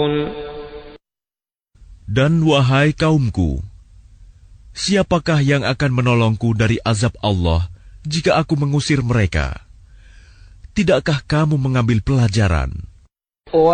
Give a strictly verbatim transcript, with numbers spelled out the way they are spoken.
Dan wahai kaumku, siapakah yang akan menolongku dari azab Allah jika aku mengusir mereka? Tidakkah kamu mengambil pelajaran